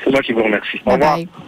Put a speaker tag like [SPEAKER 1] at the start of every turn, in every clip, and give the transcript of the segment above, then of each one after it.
[SPEAKER 1] C'est moi qui vous remercie. Au
[SPEAKER 2] Bye
[SPEAKER 1] revoir.
[SPEAKER 2] bye.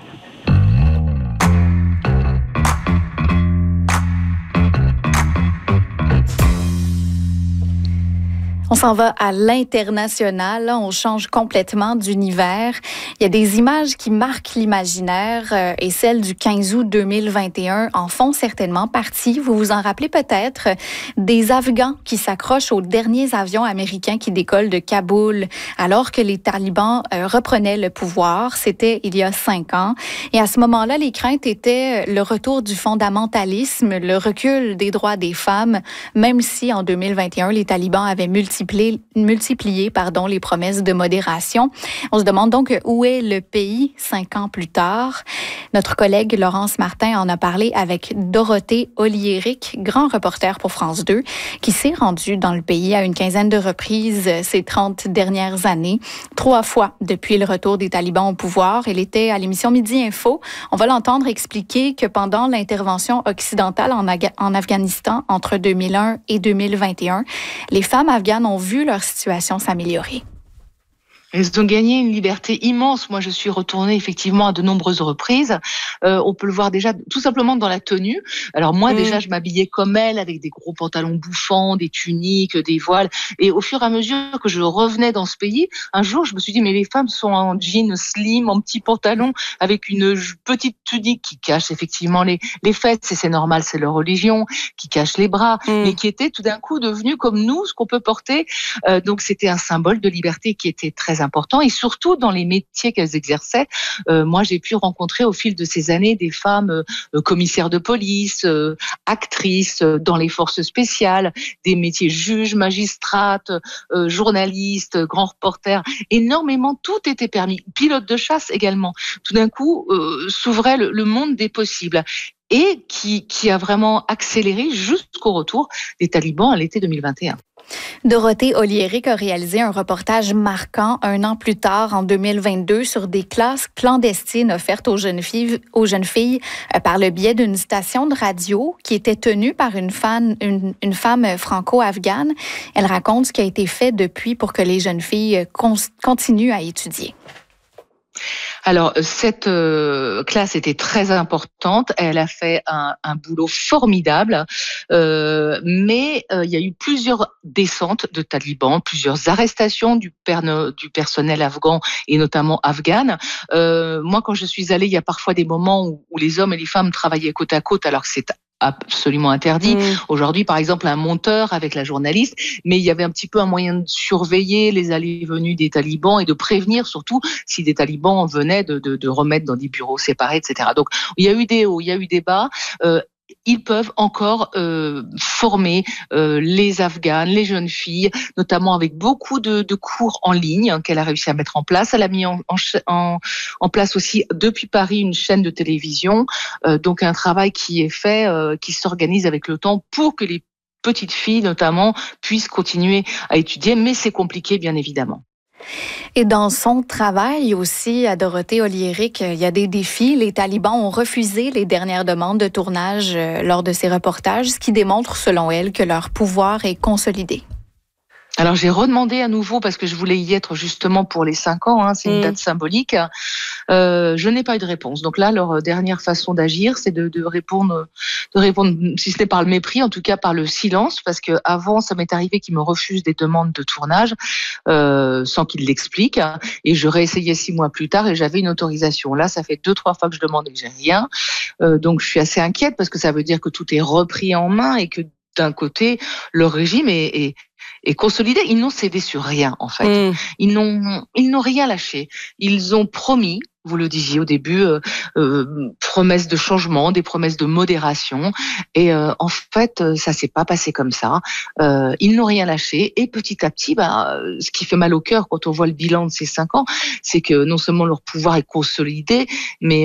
[SPEAKER 2] On s'en va à l'international. Là, on change complètement d'univers. Il y a des images qui marquent l'imaginaire et celles du 15 août 2021 en font certainement partie. Vous vous en rappelez peut-être des Afghans qui s'accrochent aux derniers avions américains qui décollent de Kaboul alors que les talibans reprenaient le pouvoir. C'était il y a 5 ans. Et à ce moment-là, les craintes étaient le retour du fondamentalisme, le recul des droits des femmes, même si en 2021, les talibans avaient multiplié les promesses de modération. On se demande donc où est le pays 5 ans plus tard. Notre collègue Laurence Martin en a parlé avec Dorothée Oliéric, grand reporter pour France 2, qui s'est rendue dans le pays à une quinzaine de reprises ces 30 dernières années, 3 fois depuis le retour des talibans au pouvoir. Elle était à l'émission Midi Info. On va l'entendre expliquer que pendant l'intervention occidentale en Afghanistan entre 2001 et 2021, les femmes afghanes ont vu leur situation s'améliorer.
[SPEAKER 3] Elles ont gagné une liberté immense. Moi, je suis retournée effectivement à de nombreuses reprises. On peut le voir déjà tout simplement dans la tenue. Alors moi, déjà, je m'habillais comme elles, avec des gros pantalons bouffants, des tuniques, des voiles. Et au fur et à mesure que je revenais dans ce pays, un jour, je me suis dit, mais les femmes sont en jean slim, en petits pantalons, avec une petite tunique qui cache effectivement les fesses. Et c'est normal, c'est leur religion, qui cache les bras, mais qui était tout d'un coup devenue comme nous, ce qu'on peut porter. Donc c'était un symbole de liberté qui était très important, et surtout dans les métiers qu'elles exerçaient. Moi, j'ai pu rencontrer au fil de ces années des femmes commissaires de police, actrices dans les forces spéciales, des métiers juges, magistrates, journalistes, grands reporters. Énormément, tout était permis. Pilote de chasse également. Tout d'un coup, s'ouvrait le monde des possibles, et qui a vraiment accéléré jusqu'au retour des talibans à l'été 2021.
[SPEAKER 2] Dorothée Oliéric a réalisé un reportage marquant 1 an plus tard, en 2022, sur des classes clandestines offertes aux jeunes filles par le biais d'une station de radio qui était tenue par une femme franco-afghane. Elle raconte ce qui a été fait depuis pour que les jeunes filles continuent à étudier.
[SPEAKER 3] Alors, cette classe était très importante. Elle a fait un boulot formidable, mais il y a eu plusieurs descentes de talibans, plusieurs arrestations du personnel afghan et notamment afghane. Moi, quand je suis allée, il y a parfois des moments où les hommes et les femmes travaillaient côte à côte, alors que c'est absolument interdit. Aujourd'hui, par exemple, un monteur avec la journaliste, mais il y avait un petit peu un moyen de surveiller les allées et venues des talibans et de prévenir surtout si des talibans venaient de remettre dans des bureaux séparés, etc. Donc, il y a eu des hauts, il y a eu des bas. Ils peuvent encore former les Afghanes, les jeunes filles, notamment avec beaucoup de cours en ligne qu'elle a réussi à mettre en place. Elle a mis en place aussi depuis Paris une chaîne de télévision, donc un travail qui est fait, qui s'organise avec le temps pour que les petites filles notamment puissent continuer à étudier, mais c'est compliqué bien évidemment.
[SPEAKER 2] Et dans son travail aussi, à Dorothée Oliéric, il y a des défis. Les talibans ont refusé les dernières demandes de tournage lors de ces reportages, ce qui démontre, selon elle, que leur pouvoir est consolidé.
[SPEAKER 3] Alors, j'ai redemandé à nouveau parce que je voulais y être justement pour les 5 ans, c'est une date symbolique. Je n'ai pas eu de réponse. Donc là, leur dernière façon d'agir, c'est de répondre, si ce n'est par le mépris, en tout cas par le silence, parce que avant, ça m'est arrivé qu'ils me refusent des demandes de tournage sans qu'ils l'expliquent. Et je réessayais 6 mois plus tard et j'avais une autorisation. Là, ça fait 2-3 fois que je demande et que j'ai rien. Donc, je suis assez inquiète parce que ça veut dire que tout est repris en main et que d'un côté, le régime est consolidé. Ils n'ont cédé sur rien, en fait. Ils n'ont rien lâché. Ils ont promis, vous le disiez au début, promesses de changement, des promesses de modération. Et en fait, ça s'est pas passé comme ça. Ils n'ont rien lâché. Et petit à petit, ce qui fait mal au cœur quand on voit le bilan de ces 5 ans, c'est que non seulement leur pouvoir est consolidé, mais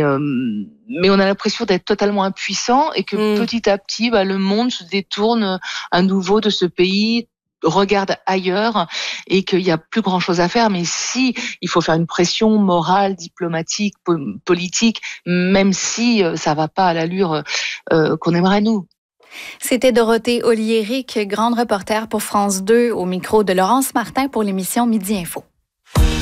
[SPEAKER 3] on a l'impression d'être totalement impuissant et que petit à petit, le monde se détourne à nouveau de ce pays, regarde ailleurs et qu'il y a plus grand chose à faire. Mais si il faut faire une pression morale, diplomatique, politique, même si ça va pas à l'allure qu'on aimerait nous.
[SPEAKER 2] C'était Dorothée Oliéric, grande reporter pour France 2, au micro de Laurence Martin pour l'émission Midi Info.